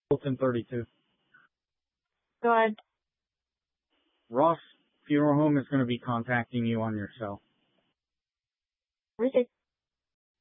Hilton 32. Go ahead. Ross Funeral Home is going to be contacting you on your cell. Received.